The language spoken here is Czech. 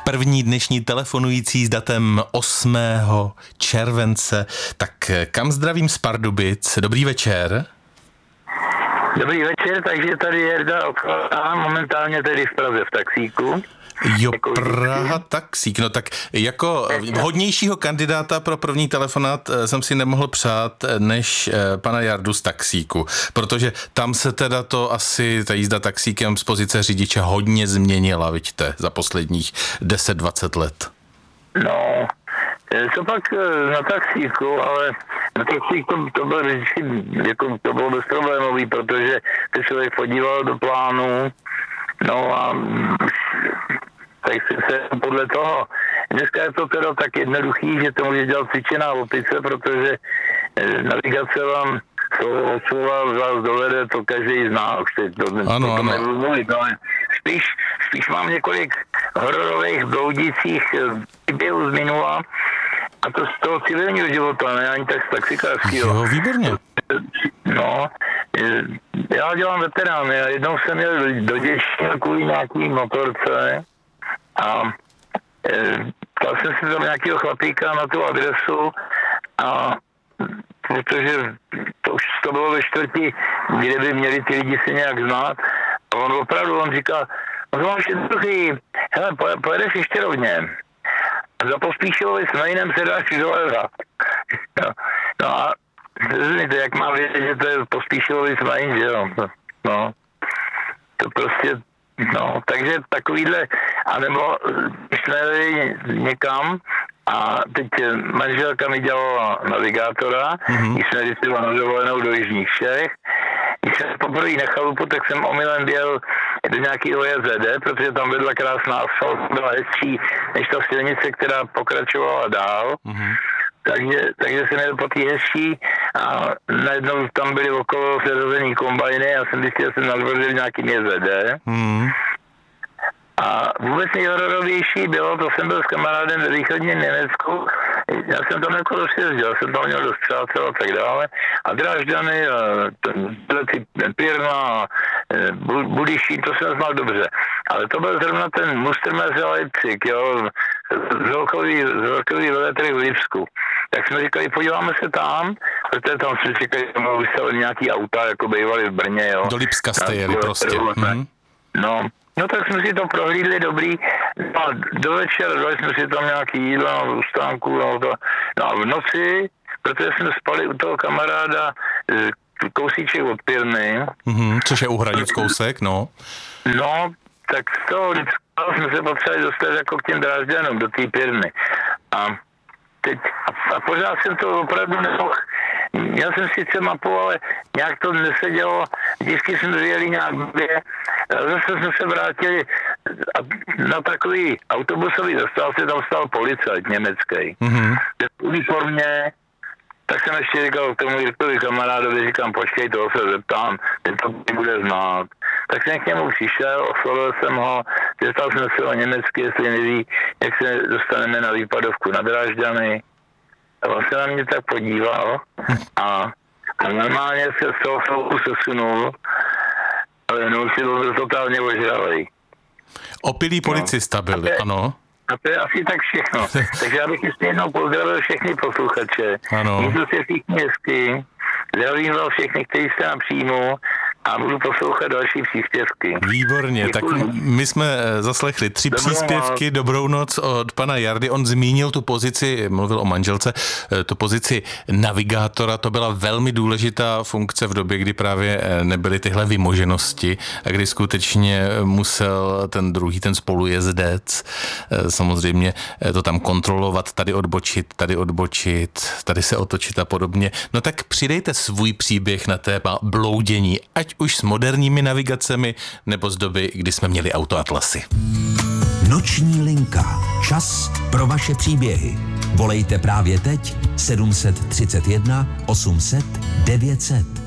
první dnešní telefonující s datem 8. července. Tak kam zdravím z Pardubic? Dobrý večer. Dobrý večer, takže tady je Jarda Okala, momentálně tedy v Praze v taxíku. Jo, Praha taxík. No tak jako vhodnějšího kandidáta pro první telefonát jsem si nemohl přát než pana Jardu z taxíku, protože tam se teda to asi ta jízda taxíkem z pozice řidiče hodně změnila, vidíte, za posledních 10-20 let. No, co pak na taxíku, ale na taxík to bylo vždycky, jako to bylo bezproblémový, protože ty člověk podíval do plánu, no a tak se podle toho. Dneska je to teda tak jednoduchý, že to může dělat cvičená opice, protože navigace vám slova vás dovede, to každý zná, už teď to nebudu mluvit, ale spíš mám několik hororových bloudících příběhů z minula, a to z toho civilního života, ne ani tak z taxikářského. Jo, výborně. No, já dělám veterány a jednou jsem měl do Děčína kvůli nějaký motorce a ptal jsem si tam nějakého chlapíka na tu adresu a protože to bylo ve čtvrti, kde by měli ty lidi si nějak znát a on říká, no to mám jednoduchý, hele, pojedeš ještě rovně. Za Pospíšilovi s Mejnem se dáš doleva. No a jak mám vědět, že to je Pospíšilovi s Mejn, že jo? No, to prostě, no, takže takovýhle, anebo jsme jeli někam a teď manželka mi dělala navigátora, když jsme jezdili na dovolenou do Jižních Čech. Když jsem poprvé na chalupu, tak jsem omylem běl do nějakého JZD, protože tam vedla krásná asfalt, byla hezčí než ta silnice, která pokračovala dál. Takže jsem jel po té hezčí a najednou tam byly okolo seřazený kombajny a jsem zjistil, že jsem nadvozil nějakým JZD. A vůbec nejhororovější bylo, to jsem byl s kamarádem ve východním Německu, já jsem tam jako rozjezdil, jsem tam měl dost přátel a tak dále, a Drážďany, Pirna, Budyšín, to jsem znal dobře. Ale to byl zrovna ten Mustermesse Leipzig, jo, z velkový veletrh v Lipsku. Tak jsme říkali, podíváme se tam, protože tam jsme říkali, že jsme vystavili nějaký auta, jako bývali v Brně, jo. Do Lipska jste jeli prostě. No tak jsme si to prohlídli dobrý, no a do večera dali jsme si tam nějaký jídla v stánku, no a v noci, protože jsme spali u toho kamaráda kousíček od Pirny. Což je u Hranic kousek, no. No, tak z toho jsme se potřebovali dostat jako k těm Drážďanům, do té Pirny. A pořád jsem to opravdu nemohl. Měl jsem sice mapu, ale nějak to nesedělo. Vždycky jsme vyjeli nějak blbě. Zase jsme se vrátili na takový autobusový zastávce, tam stál policajt německý. V uniformě, tak jsem ještě říkal k tomu Jirkovi kamarádovi, říkám, počkej, toho se zeptám, ten to bude znát. Tak jsem k němu přišel, oslovil jsem ho, zeptal jsem se o německy, jestli neví, jak se dostaneme na výpadovku na Drážďany. A on se na mě tak podíval a normálně se z toho chvilku sesunul, ale no, si byl totálně ožralej. Opilý policista byl, ano. A to je asi tak všechno. Takže já bych ještě jednou pozdravil všechny posluchače. Mějte se všichni hezky. Zdravím vás všechny, kteří jste na příjmu a budu poslouchat další příspěvky. Výborně, děkuji. Tak my jsme zaslechli 3 příspěvky, dobrou noc od pana Jardy. On zmínil tu pozici, mluvil o manželce, tu pozici navigátora, to byla velmi důležitá funkce v době, kdy právě nebyly tyhle vymoženosti a kdy skutečně musel ten druhý, ten spolujezdec, samozřejmě to tam kontrolovat, tady odbočit, tady se otočit a podobně. No tak přidejte svůj příběh na téma bloudění, ať už s moderními navigacemi, nebo z doby, kdy jsme měli autoatlasy. Noční linka. Čas pro vaše příběhy. Volejte právě teď 731 800 900.